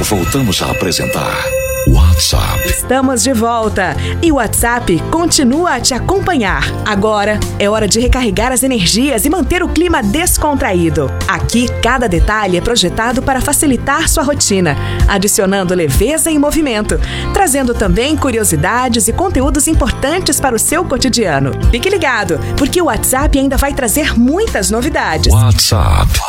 Voltamos a apresentar WhatsApp. Estamos de volta e o WhatsApp continua a te acompanhar. Agora é hora de recarregar as energias e manter o clima descontraído. Aqui, cada detalhe é projetado para facilitar sua rotina, adicionando leveza e movimento, trazendo também curiosidades e conteúdos importantes para o seu cotidiano. Fique ligado, porque o WhatsApp ainda vai trazer muitas novidades. WhatsApp.